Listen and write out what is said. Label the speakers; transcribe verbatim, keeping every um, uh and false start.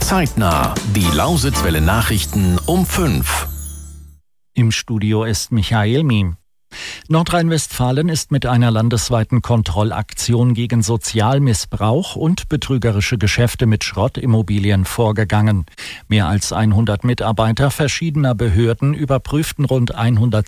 Speaker 1: Zeitnah. Die Lausitzwelle Nachrichten um fünf.
Speaker 2: Im Studio ist Michael Miem. Nordrhein-Westfalen ist mit einer landesweiten Kontrollaktion gegen Sozialmissbrauch und betrügerische Geschäfte mit Schrottimmobilien vorgegangen. Mehr als hundert Mitarbeiter verschiedener Behörden überprüften rund hundert